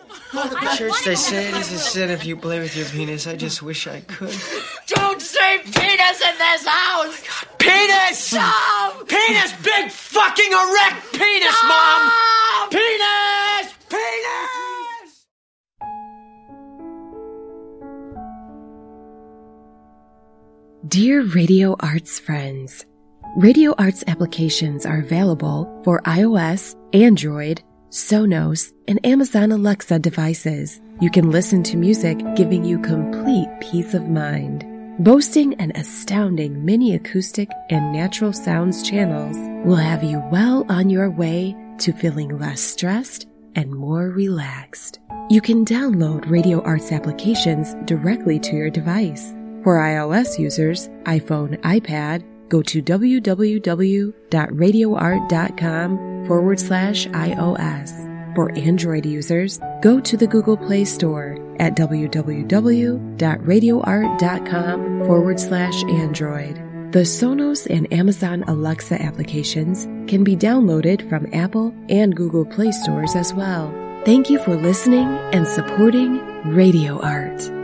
Church, they say it is a sin if you play with your penis. I just wish I could. Don't say penis in this house! Penis! No! Penis! Big fucking erect penis, No! Mom! Penis! Penis! Dear Radio Arts friends, Radio Arts applications are available for iOS, Android, Sonos, and Amazon Alexa devices. You can listen to music giving you complete peace of mind. Boasting an astounding mini acoustic and natural sounds channels will have you well on your way to feeling less stressed and more relaxed. You can download Radio Arts applications directly to your device. For iOS users, iPhone, iPad, go to www.radioart.com/iOS. For Android users, go to the Google Play Store at www.radioart.com/Android. The Sonos and Amazon Alexa applications can be downloaded from Apple and Google Play stores as well. Thank you for listening and supporting Radio Art.